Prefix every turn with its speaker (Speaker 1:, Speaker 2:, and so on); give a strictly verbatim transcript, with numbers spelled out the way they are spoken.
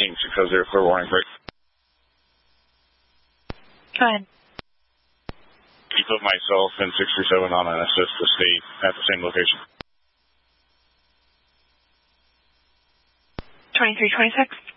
Speaker 1: King six oh zero, clear warning break.
Speaker 2: Go ahead.
Speaker 1: You put myself and six three seven on an assist to stay at the same location.
Speaker 2: twenty-three twenty-six.